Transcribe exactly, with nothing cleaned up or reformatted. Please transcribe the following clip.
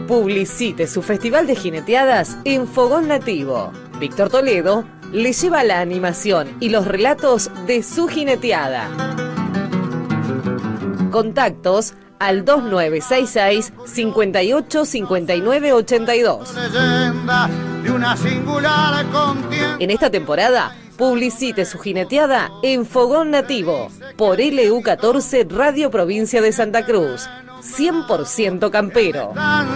Publicite su festival de jineteadas en Fogón Nativo. Víctor Toledo le lleva la animación y los relatos de su jineteada. Contactos al dos nueve seis seis, cinco ocho, cinco nueve ocho dos. En esta temporada, publicite su jineteada en Fogón Nativo por L U catorce Radio Provincia de Santa Cruz. cien por ciento campero.